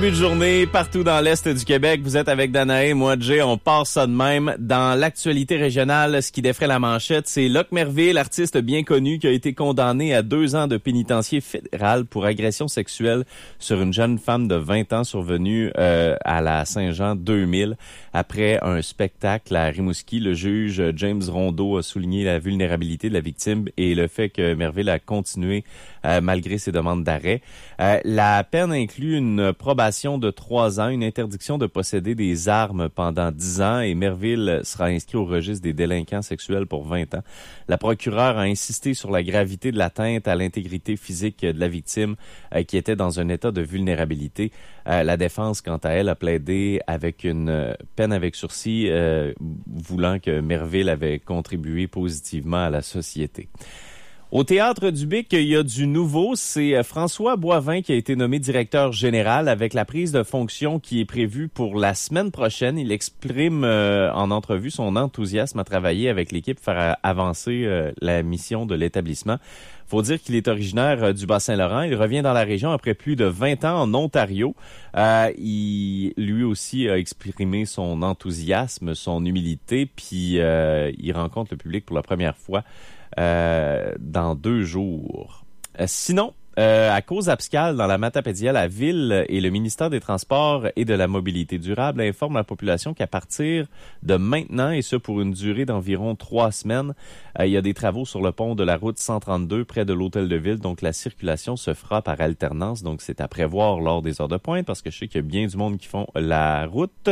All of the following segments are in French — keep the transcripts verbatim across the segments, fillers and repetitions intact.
Début de journée partout dans l'Est du Québec. Vous êtes avec Danae, moi Jay, on part ça de même. Dans l'actualité régionale, ce qui défraie la manchette, c'est Locke Merville, artiste bien connu, qui a été condamné à deux ans de pénitencier fédéral pour agression sexuelle sur une jeune femme de vingt ans survenue euh, à la Saint-Jean deux mille. Après un spectacle à Rimouski, le juge James Rondeau a souligné la vulnérabilité de la victime et le fait que Merville a continué euh, malgré ses demandes d'arrêt. Euh, la peine inclut une probation de trois ans, une interdiction de posséder des armes pendant dix ans et Merville sera inscrit au registre des délinquants sexuels pour vingt ans. La procureure a insisté sur la gravité de l'atteinte à l'intégrité physique de la victime euh, qui était dans un état de vulnérabilité. Euh, la défense, quant à elle, a plaidé avec une euh, peine avec sursis, euh, voulant que Merville avait contribué positivement à la société. Au Théâtre du Bic, il y a du nouveau. C'est François Boivin qui a été nommé directeur général avec la prise de fonction qui est prévue pour la semaine prochaine. Il exprime euh, en entrevue son enthousiasme à travailler avec l'équipe pour faire avancer euh, la mission de l'établissement. Faut dire qu'il est originaire euh, du Bas-Saint-Laurent. Il revient dans la région après plus de vingt ans en Ontario. Euh, il, lui aussi, a exprimé son enthousiasme, son humilité, puis euh, il rencontre le public pour la première fois Euh, dans deux jours. Euh, sinon, euh, à cause abscale dans la Matapédia, la Ville et le ministère des Transports et de la Mobilité durable informent la population qu'à partir de maintenant, et ce pour une durée d'environ trois semaines, euh, il y a des travaux sur le pont de la route cent trente-deux près de l'Hôtel de Ville. Donc, la circulation se fera par alternance. Donc, c'est à prévoir lors des heures de pointe parce que je sais qu'il y a bien du monde qui font la route.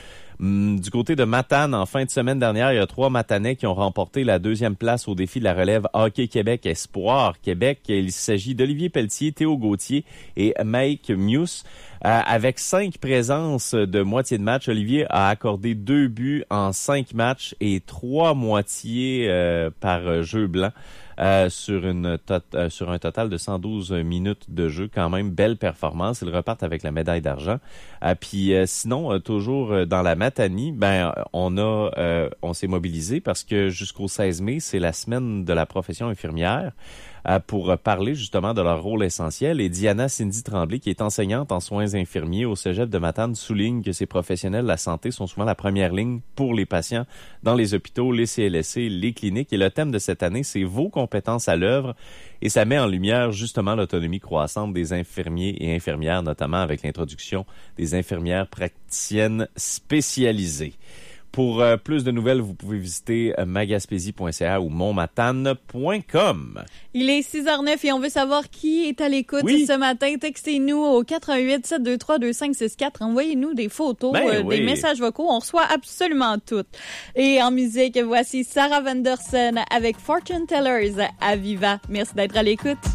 Du côté de Matane, en fin de semaine dernière, il y a trois Matanais qui ont remporté la deuxième place au défi de la relève Hockey Québec Espoir Québec. Il s'agit d'Olivier Pelletier, Théo Gauthier et Mike Muse. Euh, avec cinq présences de moitié de match, Olivier a accordé deux buts en cinq matchs et trois moitiés euh, par jeu blanc. Euh, sur une tot- euh, sur un total de cent douze minutes de jeu, quand même belle performance. Ils repartent avec la médaille d'argent. Euh, puis euh, sinon, euh, toujours dans la Matanie, ben on a euh, on s'est mobilisé parce que jusqu'au seize mai, c'est la semaine de la profession infirmière. Euh, pour parler justement de leur rôle essentiel. Et Diana Cindy Tremblay, qui est enseignante en soins infirmiers au Cégep de Matane, souligne que ces professionnels de la santé sont souvent la première ligne pour les patients dans les hôpitaux, les C L S C, les cliniques. Et le thème de cette année, c'est vos compétences à l'œuvre. Et ça met en lumière justement l'autonomie croissante des infirmiers et infirmières, notamment avec l'introduction des infirmières praticiennes spécialisées. Pour euh, plus de nouvelles, vous pouvez visiter euh, magaspésie point c a ou montmatane point com. Il est six heures zéro neuf et on veut savoir qui est à l'écoute oui. ce matin. Textez-nous au quatre un huit, sept deux trois, deux cinq six quatre. Envoyez-nous des photos, ben, euh, oui. des messages vocaux. On reçoit absolument tout. Et en musique, voici Sarah Vanderson avec Fortune Tellers à Viva. Merci d'être à l'écoute.